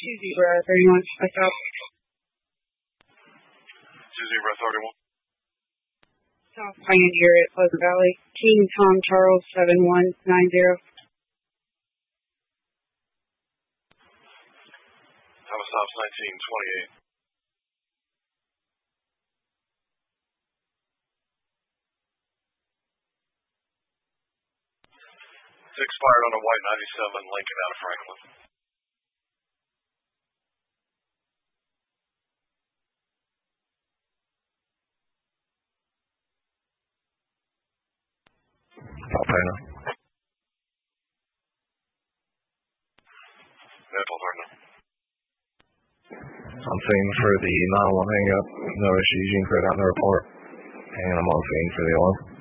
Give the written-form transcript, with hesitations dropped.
31. I stop. Susie, Brett 31. South Pioneer at Pleasant Valley. King Tom Charles 7190. Thomas Hobbs 1928. It's expired on a white 97 Lincoln out of Franklin. Alpena. Apple Partner. On scene for the 911 hang up. No issues. You can clear out the report. And I'm on scene for the alarm.